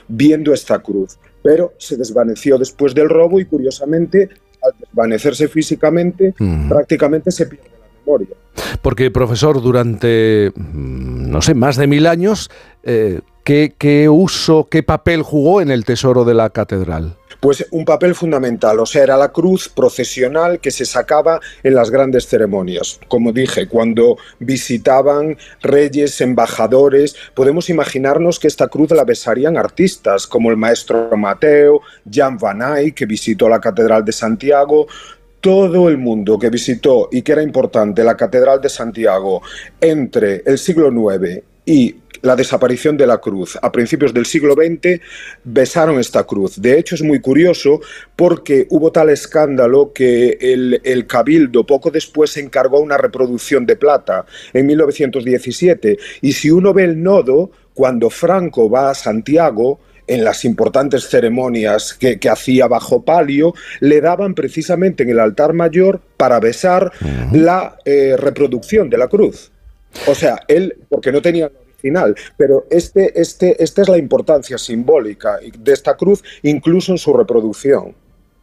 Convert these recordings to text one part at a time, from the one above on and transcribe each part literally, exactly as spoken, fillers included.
viendo esta cruz, pero se desvaneció después del robo y, curiosamente, al desvanecerse físicamente, uh-huh. prácticamente se pierde la memoria. Porque, profesor, durante, no sé, más de mil años, eh, ¿qué, qué uso, qué papel jugó en el tesoro de la catedral? Pues un papel fundamental, o sea, era la cruz procesional que se sacaba en las grandes ceremonias. Como dije, cuando visitaban reyes, embajadores, podemos imaginarnos que esta cruz la besarían artistas como el maestro Mateo, Jan van Eyck, que visitó la Catedral de Santiago. Todo el mundo que visitó y que era importante la Catedral de Santiago entre el siglo nueve y la desaparición de la cruz a principios del siglo veinte, besaron esta cruz. De hecho, es muy curioso porque hubo tal escándalo que el, el Cabildo poco después encargó una reproducción de plata en mil novecientos diecisiete. Y si uno ve el nodo, cuando Franco va a Santiago, en las importantes ceremonias que, que hacía bajo palio, le daban precisamente en el altar mayor para besar uh-huh. la eh, reproducción de la cruz. O sea, él, porque no tenía final, pero este, este, esta es la importancia simbólica de esta cruz, incluso en su reproducción.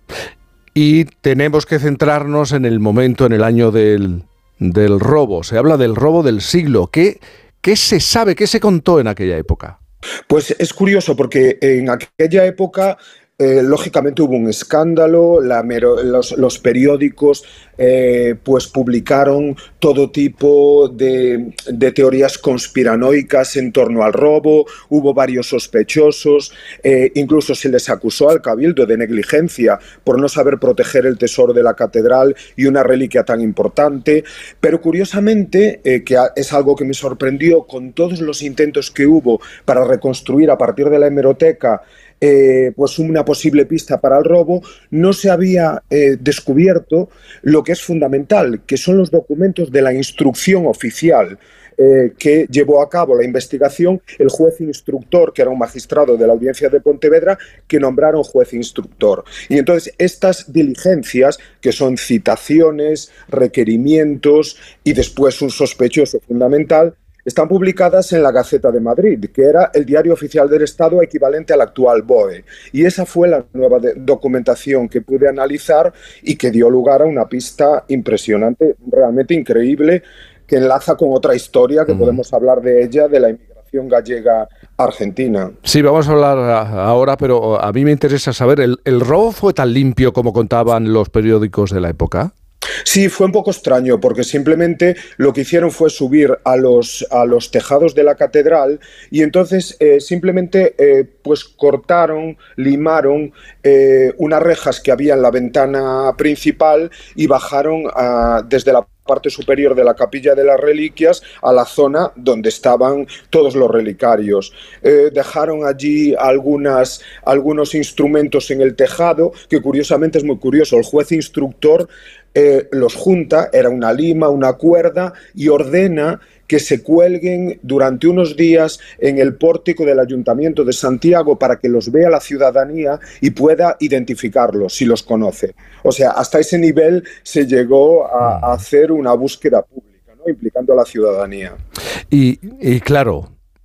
Y tenemos que centrarnos en el momento, en el año del, del robo. Se habla del robo del siglo. ¿Qué, qué se sabe, qué se contó en aquella época? Pues es curioso porque en aquella época Eh, lógicamente hubo un escándalo, la mero, los, los periódicos eh, pues publicaron todo tipo de, de teorías conspiranoicas en torno al robo, hubo varios sospechosos, eh, incluso se les acusó al Cabildo de negligencia por no saber proteger el tesoro de la catedral y una reliquia tan importante, pero curiosamente, eh, que es algo que me sorprendió, con todos los intentos que hubo para reconstruir a partir de la hemeroteca Eh, pues una posible pista para el robo, no se había eh, descubierto lo que es fundamental, que son los documentos de la instrucción oficial eh, que llevó a cabo la investigación el juez instructor, que era un magistrado de la Audiencia de Pontevedra, que nombraron juez instructor. Y entonces estas diligencias, que son citaciones, requerimientos y después un sospechoso fundamental, están publicadas en la Gaceta de Madrid, que era el diario oficial del Estado equivalente al actual B O E. Y esa fue la nueva de- documentación que pude analizar y que dio lugar a una pista impresionante, realmente increíble, que enlaza con otra historia que mm. podemos hablar de ella, de la inmigración gallega a Argentina. Sí, vamos a hablar ahora, pero a mí me interesa saber, ¿el, el robo fue tan limpio como contaban los periódicos de la época? Sí, fue un poco extraño porque simplemente lo que hicieron fue subir a los, a los tejados de la catedral y entonces eh, simplemente eh, pues cortaron, limaron eh, unas rejas que había en la ventana principal y bajaron a, desde la parte superior de la capilla de las reliquias a la zona donde estaban todos los relicarios. Eh, dejaron allí algunas, algunos instrumentos en el tejado, que curiosamente es muy curioso, el juez instructor eh, los junta, era una lima, una cuerda, y ordena que se cuelguen durante unos días en el pórtico del Ayuntamiento de Santiago para que los vea la ciudadanía y pueda identificarlos si los conoce. O sea, hasta ese nivel se llegó a, a hacer una búsqueda pública, ¿no?, implicando a la ciudadanía. Y, y claro,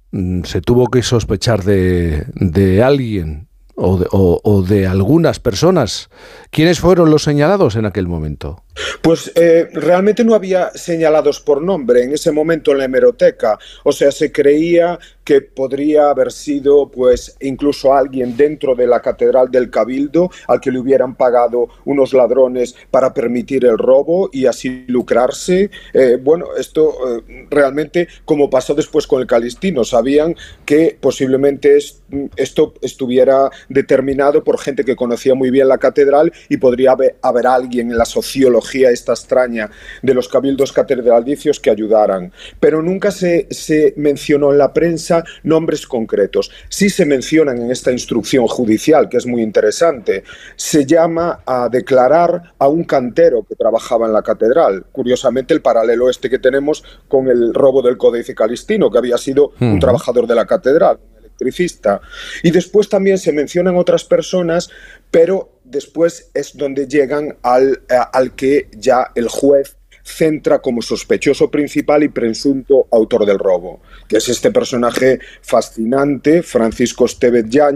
se tuvo que sospechar de, de alguien o de, o, o de algunas personas. ¿Quiénes fueron los señalados en aquel momento? Pues eh, realmente no había señalados por nombre en ese momento en la hemeroteca, o sea, se creía que podría haber sido pues incluso alguien dentro de la Catedral del Cabildo al que le hubieran pagado unos ladrones para permitir el robo y así lucrarse. Eh, bueno, esto eh, realmente, como pasó después con el Calistino, sabían que posiblemente es, esto estuviera determinado por gente que conocía muy bien la catedral y podría haber, haber alguien en la sociología esta extraña de los cabildos catedralicios que ayudaran, pero nunca se, se mencionó en la prensa nombres concretos. Sí se mencionan en esta instrucción judicial, que es muy interesante. Se llama a declarar a un cantero que trabajaba en la catedral. Curiosamente, el paralelo este que tenemos con el robo del Códice Calistino, que había sido uh-huh. un trabajador de la catedral, un electricista. Y después también se mencionan otras personas, pero después es donde llegan al, al que ya el juez centra como sospechoso principal y presunto autor del robo, que es este personaje fascinante, Francisco Estévez Yáñez,